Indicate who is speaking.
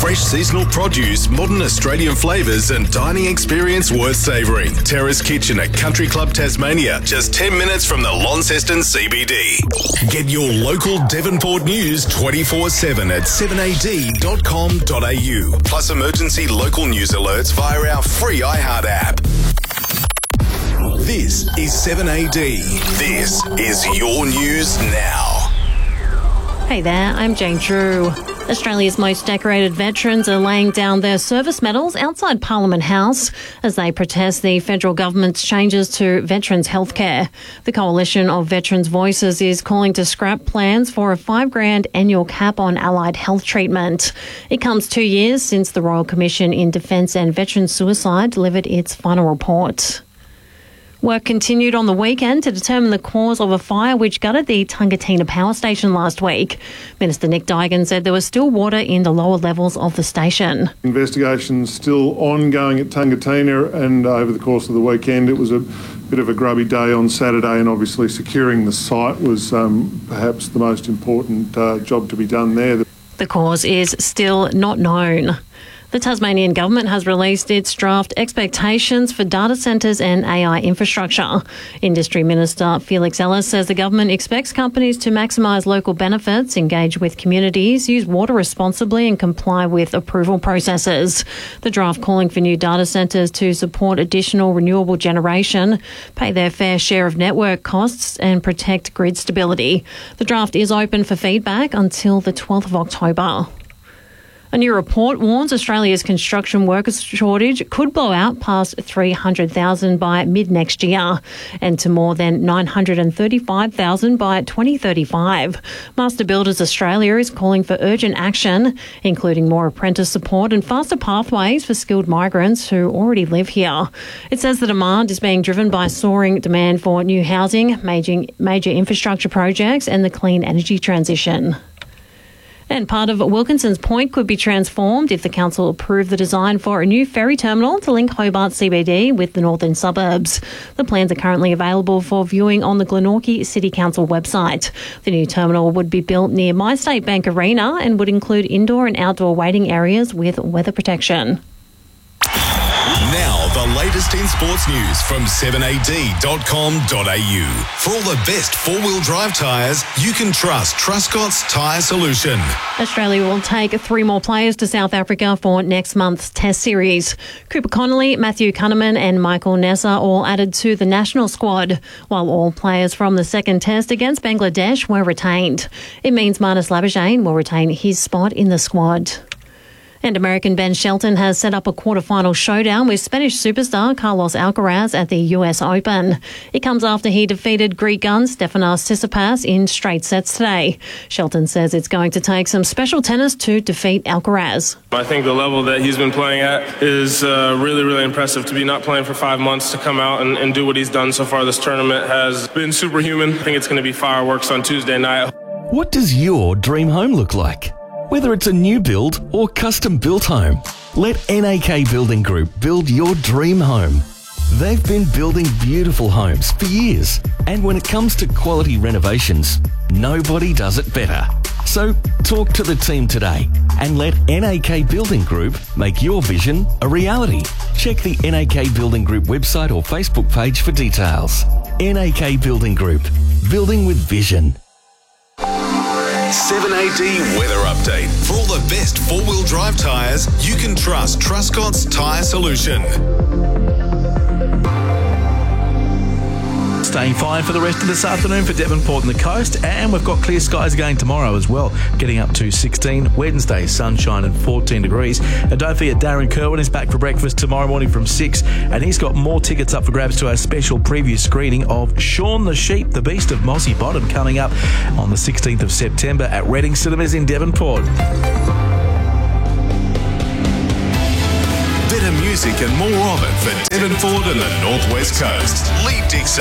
Speaker 1: Fresh seasonal produce, modern Australian flavours and dining experience worth savouring. Terrace Kitchen at Country Club Tasmania, just 10 minutes from the Launceston CBD. Get your local Devonport news 24/7 at 7ad.com.au. Plus emergency local news alerts via our free iHeart app. This is 7AD. This is your news now.
Speaker 2: Hey there, I'm Jane Drew. Australia's most decorated veterans are laying down their service medals outside Parliament House as they protest the federal government's changes to veterans' healthcare. The Coalition of Veterans' Voices is calling to scrap plans for a $5,000 annual cap on allied health treatment. It comes 2 years since the Royal Commission in Defence and Veteran Suicide delivered its final report. Work continued on the weekend to determine the cause of a fire which gutted the Tungatina power station last week. Minister Nick Duigan said there was still water in the lower levels of the station.
Speaker 3: Investigation's still ongoing at Tungatina, and over the course of the weekend it was a bit of a grubby day on Saturday, and obviously securing the site was perhaps the most important job to be done there.
Speaker 2: The cause is still not known. The Tasmanian government has released its draft expectations for data centres and AI infrastructure. Industry Minister Felix Ellis says the government expects companies to maximise local benefits, engage with communities, use water responsibly and comply with approval processes. The draft calling for new data centres to support additional renewable generation, pay their fair share of network costs and protect grid stability. The draft is open for feedback until the 12th of October. A new report warns Australia's construction workers shortage could blow out past 300,000 by mid-next year and to more than 935,000 by 2035. Master Builders Australia is calling for urgent action, including more apprentice support and faster pathways for skilled migrants who already live here. It says the demand is being driven by soaring demand for new housing, major infrastructure projects and the clean energy transition. And part of Wilkinson's Point could be transformed if the council approved the design for a new ferry terminal to link Hobart CBD with the northern suburbs. The plans are currently available for viewing on the Glenorchy City Council website. The new terminal would be built near MyState Bank Arena and would include indoor and outdoor waiting areas with weather protection.
Speaker 1: Now, the latest in sports news from 7ad.com.au. For all the best four-wheel drive tyres, you can trust Truscott's Tyre Solution.
Speaker 2: Australia will take 3 more players to South Africa for next month's Test series. Cooper Connolly, Matthew Cunnaman and Michael Nessa all added to the national squad, while all players from the second Test against Bangladesh were retained. It means Marnus Labuschagne will retain his spot in the squad. And American Ben Shelton has set up a quarter-final showdown with Spanish superstar Carlos Alcaraz at the US Open. It comes after he defeated Greek gun Stefanos Tsitsipas in straight sets today. Shelton says it's going to take some special tennis to defeat Alcaraz.
Speaker 4: I think the level that he's been playing at is really, really impressive. To be not playing for 5 months, to come out and do what he's done so far this tournament has been superhuman. I think it's going to be fireworks on Tuesday night.
Speaker 5: What does your dream home look like? Whether it's a new build or custom-built home, let NAK Building Group build your dream home. They've been building beautiful homes for years, and when it comes to quality renovations, nobody does it better. So talk to the team today and let NAK Building Group make your vision a reality. Check the NAK Building Group website or Facebook page for details. NAK Building Group, building with vision.
Speaker 1: 7AD Weather Update. For all the best four-wheel drive tyres, you can trust Truscott's Tyre Solution.
Speaker 6: Staying fine for the rest of this afternoon for Devonport and the coast, and we've got clear skies again tomorrow as well, getting up to 16. Wednesday, sunshine and 14 degrees. And don't forget, Darren Kerwin is back for breakfast tomorrow morning from 6, and he's got more tickets up for grabs to our special preview screening of Shaun the Sheep, the Beast of Mossy Bottom, coming up on the 16th of September at Reading Cinemas in Devonport.
Speaker 1: Better music and more of it for Devonport and the Northwest Coast. Lee Dixon.